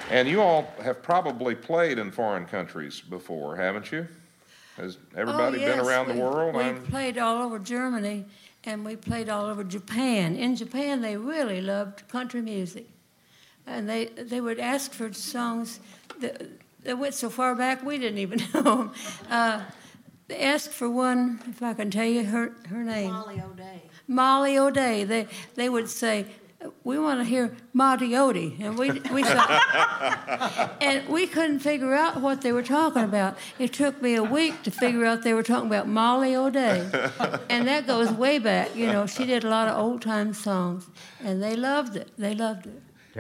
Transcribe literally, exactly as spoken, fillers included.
And you all have probably played in foreign countries before, haven't you? Has everybody oh, yes. been around we, the world? We I'm... played all over Germany, and we played all over Japan. In Japan, they really loved country music. And they, they would ask for songs that, that went so far back we didn't even know them. Uh, they asked for one, if I can tell you her, her name. Molly O'Day. Molly O'Day. They, they would say, we want to hear Monty Odie. And we, we thought, and we couldn't figure out what they were talking about. It took me a week to figure out they were talking about Molly O'Day. And that goes way back. You know, she did a lot of old-time songs, and they loved it. They loved it.